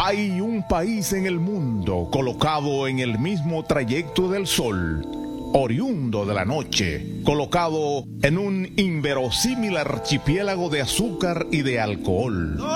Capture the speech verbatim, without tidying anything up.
Hay un país en el mundo colocado en el mismo trayecto del sol, oriundo de la noche, colocado en un inverosímil archipiélago de azúcar y de alcohol.